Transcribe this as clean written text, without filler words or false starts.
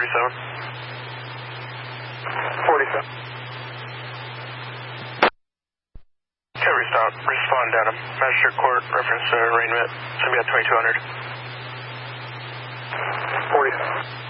47. Okay, restop. Respond down to Magistrate Court, reference arraignment. It's going to be at 2200. 47.